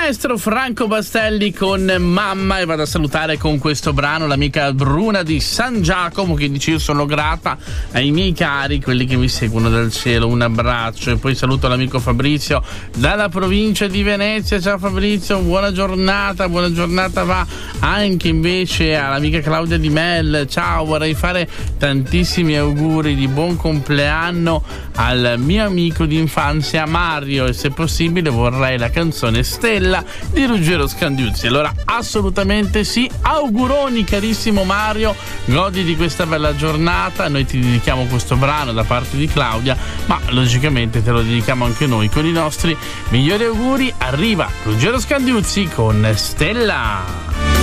maestro Franco Bastelli con Mamma, e vado a salutare con questo brano l'amica Bruna di San Giacomo, che dice: io sono grata ai miei cari, quelli che mi seguono dal cielo, un abbraccio. E poi saluto l'amico Fabrizio dalla provincia di Venezia. Ciao Fabrizio, buona giornata va anche invece all'amica Claudia di Mel. Ciao, vorrei fare tantissimi auguri di buon compleanno al mio amico di infanzia Mario, e se possibile vorrei la canzone Stella di Ruggero Scandiuzzi. Allora assolutamente sì, auguroni carissimo Mario, godi di questa bella giornata. Noi ti dedichiamo questo brano da parte di Claudia, ma logicamente te lo dedichiamo anche noi con i nostri migliori auguri. Arriva Ruggero Scandiuzzi con Stella.